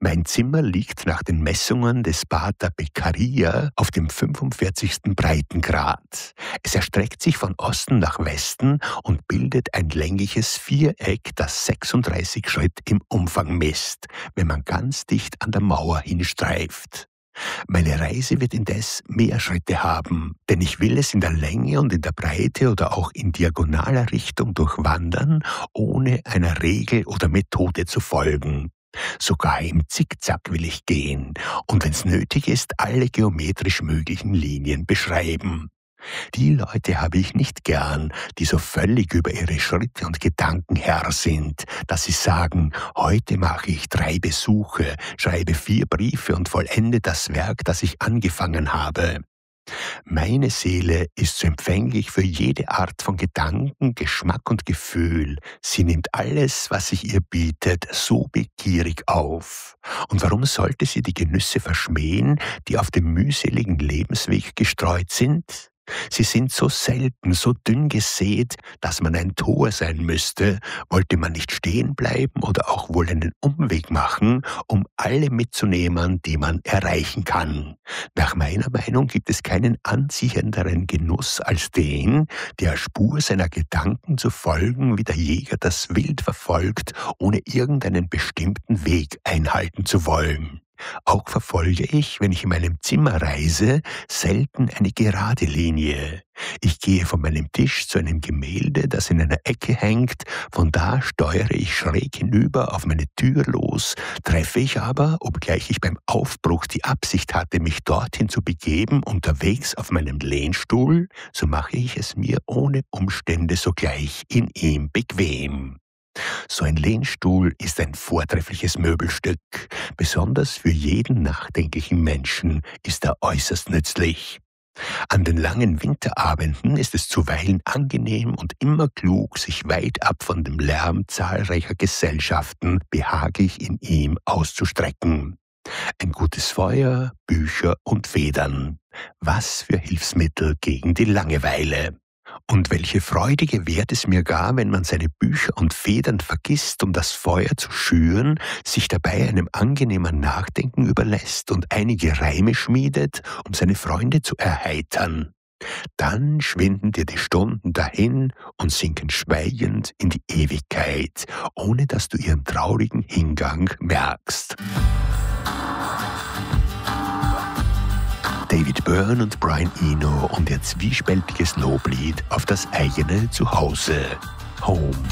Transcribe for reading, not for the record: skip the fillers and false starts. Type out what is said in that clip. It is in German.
Mein Zimmer liegt nach den Messungen des Pater Beccaria auf dem 45. Breitengrad. Es erstreckt sich von Osten nach Westen und bildet ein längliches Viereck, das 36 Schritt im Umfang misst, wenn man ganz dicht an der Mauer hinstreift. Meine Reise wird indes mehr Schritte haben, denn ich will es in der Länge und in der Breite oder auch in diagonaler Richtung durchwandern, ohne einer Regel oder Methode zu folgen. Sogar im Zickzack will ich gehen und wenn's nötig ist, alle geometrisch möglichen Linien beschreiben. Die Leute habe ich nicht gern, die so völlig über ihre Schritte und Gedanken Herr sind, dass sie sagen, heute mache ich 3 Besuche, schreibe 4 Briefe und vollende das Werk, das ich angefangen habe. Meine Seele ist so empfänglich für jede Art von Gedanken, Geschmack und Gefühl. Sie nimmt alles, was sich ihr bietet, so begierig auf. Und warum sollte sie die Genüsse verschmähen, die auf dem mühseligen Lebensweg gestreut sind? Sie sind so selten, so dünn gesät, dass man ein Tor sein müsste, wollte man nicht stehen bleiben oder auch wohl einen Umweg machen, um alle mitzunehmen, die man erreichen kann. Nach meiner Meinung gibt es keinen anziehenderen Genuss als den, der Spur seiner Gedanken zu folgen, wie der Jäger das Wild verfolgt, ohne irgendeinen bestimmten Weg einhalten zu wollen. Auch verfolge ich, wenn ich in meinem Zimmer reise, selten eine gerade Linie. Ich gehe von meinem Tisch zu einem Gemälde, das in einer Ecke hängt, von da steuere ich schräg hinüber auf meine Tür los, treffe ich aber, obgleich ich beim Aufbruch die Absicht hatte, mich dorthin zu begeben, unterwegs auf meinem Lehnstuhl, so mache ich es mir ohne Umstände sogleich in ihm bequem. So ein Lehnstuhl ist ein vortreffliches Möbelstück. Besonders für jeden nachdenklichen Menschen ist er äußerst nützlich. An den langen Winterabenden ist es zuweilen angenehm und immer klug, sich weit ab von dem Lärm zahlreicher Gesellschaften behaglich in ihm auszustrecken. Ein gutes Feuer, Bücher und Federn. Was für Hilfsmittel gegen die Langeweile. Und welche freudige Wert es mir gar, wenn man seine Bücher und Federn vergisst, um das Feuer zu schüren, sich dabei einem angenehmen Nachdenken überlässt und einige Reime schmiedet, um seine Freunde zu erheitern. Dann schwinden dir die Stunden dahin und sinken schweigend in die Ewigkeit, ohne dass du ihren traurigen Hingang merkst. David Byrne und Brian Eno und ihr zwiespältiges Loblied auf das eigene Zuhause. Home.